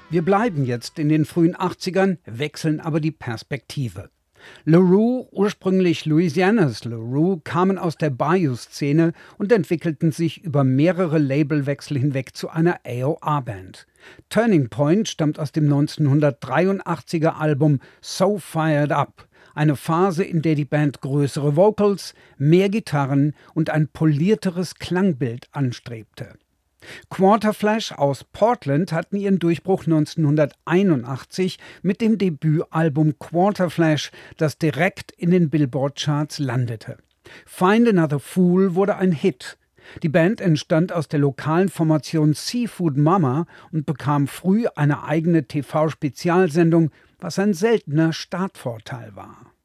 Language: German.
Wir bleiben jetzt in den frühen 80ern, wechseln aber die Perspektive. LaRue, ursprünglich Louisianas LaRue, kamen aus der Bayou-Szene und entwickelten sich über mehrere Labelwechsel hinweg zu einer AOR-Band. Turning Point stammt aus dem 1983er Album So Fired Up, eine Phase, in der die Band größere Vocals, mehr Gitarren und ein polierteres Klangbild anstrebte. Quarterflash aus Portland hatten ihren Durchbruch 1981 mit dem Debütalbum Quarterflash, das direkt in den Billboard-Charts landete. Find Another Fool wurde ein Hit. Die Band entstand aus der lokalen Formation Seafood Mama und bekam früh eine eigene TV-Spezialsendung, was ein seltener Startvorteil war.